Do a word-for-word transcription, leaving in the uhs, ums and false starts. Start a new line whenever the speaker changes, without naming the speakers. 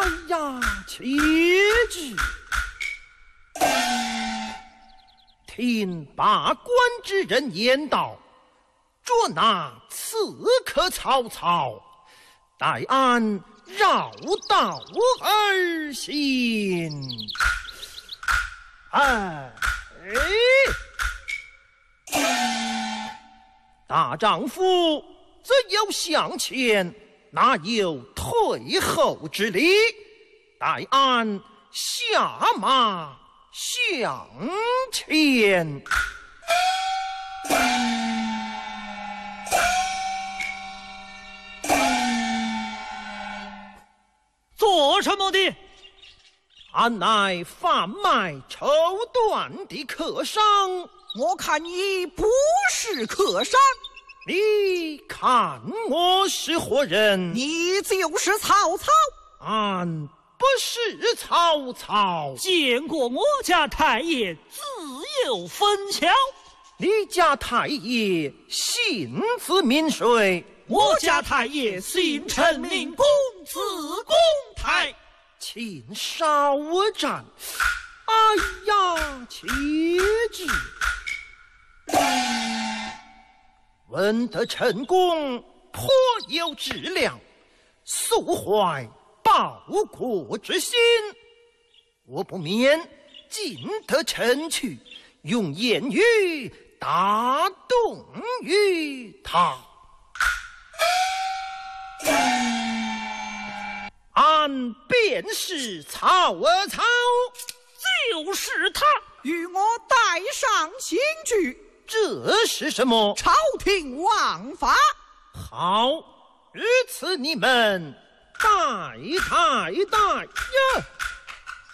呀，且止！听罢官之人言道：捉拿刺客曹操，待俺绕道而行。哎，大丈夫则要向前，哪有退后之理？待俺下马向前。
做什么的？
俺乃贩卖绸缎的客商。
我看你不是客商，
你看我是何人？
你就是曹操。
俺不是曹操。
见过我家太爷自有分晓。
你家太爷姓字名谁？
我家太爷姓陈名公，字公台。
请稍战。哎呀，且止！闻得陈公颇有质量，素怀报国之心，我不免进得陈去，用言语打动于他。俺便是曹儿曹，
就是他。
与我带上刑具。
这是什么？
朝廷王法。
好，如此你们带带带呀！